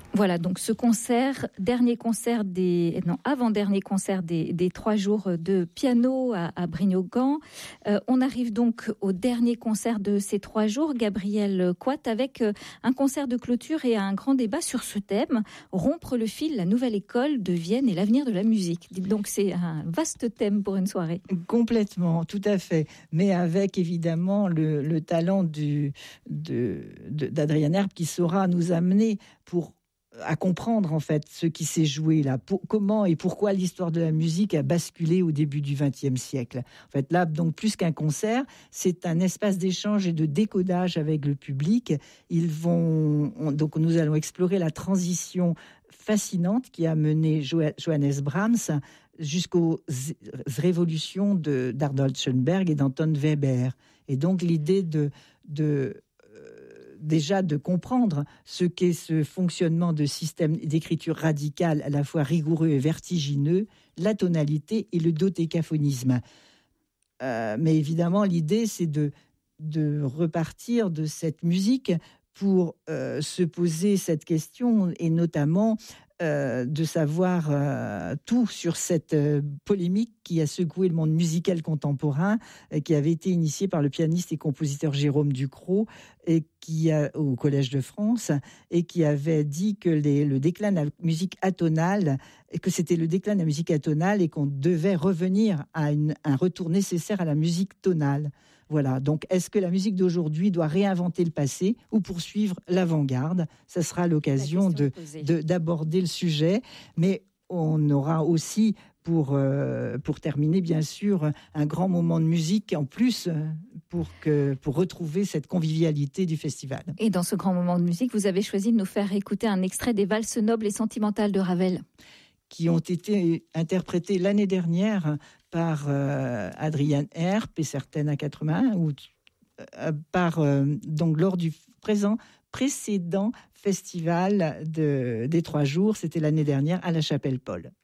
Voilà, donc ce concert, avant-dernier concert des 3 jours de piano à Brignogan. On arrive donc au dernier concert de ces 3 jours, Gabriel Quat, avec un concert de clôture et un grand débat sur ce thème, rompre le fil, la nouvelle école de Vienne et l'avenir de la musique. Donc c'est un vaste thème pour une soirée. Complètement, tout à fait, mais avec évidemment le talent d'Adrien Erb qui saura nous amener à comprendre en fait ce qui s'est joué là, comment et pourquoi l'histoire de la musique a basculé au début du XXe siècle. En fait, là, donc plus qu'un concert, c'est un espace d'échange et de décodage avec le public. Donc nous allons explorer la transition fascinante qui a mené Johannes Brahms jusqu'aux révolutions d'Arnold Schoenberg et d'Anton Weber. Et donc l'idée déjà de comprendre ce qu'est ce fonctionnement de système d'écriture radical, à la fois rigoureux et vertigineux, la tonalité et le dodécaphonisme. Mais évidemment, l'idée, c'est de repartir de cette musique pour se poser cette question, et notamment de savoir tout sur cette polémique qui a secoué le monde musical contemporain, qui avait été initiée par le pianiste et compositeur Jérôme Ducrot au Collège de France, et qui avait dit que le déclin de la musique atonale, que c'était le déclin de la musique atonale et qu'on devait revenir à un retour nécessaire à la musique tonale. Voilà, donc est-ce que la musique d'aujourd'hui doit réinventer le passé ou poursuivre l'avant-garde ? Ça sera l'occasion d'aborder le sujet, mais on aura aussi, pour terminer, bien sûr, un grand moment de musique en plus pour retrouver cette convivialité du festival. Et dans ce grand moment de musique, vous avez choisi de nous faire écouter un extrait des valses nobles et sentimentales de Ravel, qui ont été interprétées l'année dernière par Adrien Erb et certaines à 81, ou donc lors du précédent festival des 3 jours, c'était l'année dernière à la Chapelle Paul.